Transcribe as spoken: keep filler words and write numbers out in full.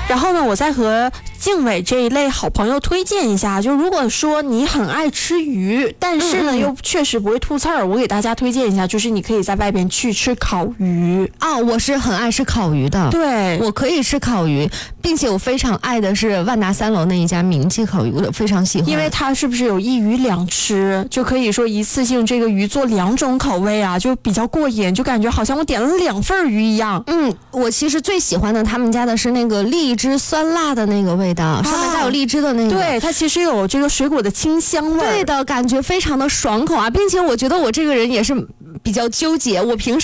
然后呢，我再和静伟这一类好朋友推荐一下，就如果说你很爱吃鱼，但是呢、嗯、又确实不会吐刺儿，我给大家推荐一下，就是你可以在外边去吃烤鱼啊、哦。我是很爱吃烤鱼的， 对， 我可以吃烤鱼，并且我非常爱的是万达三楼那一家明记烤鱼，我非常喜欢， 因为它是不是有一鱼两吃，就可以说一次性这个鱼做两种口味啊，就比较过瘾，就感觉好像我点了两份鱼一样。 嗯，我其实最喜欢的他们家的是那个荔枝酸辣的那个味道，上面带有荔枝的那个， 对，它其实有这个水果的清香味， 对的，感觉非常的爽口啊，并且我觉得我这个人也是比较纠结，我平时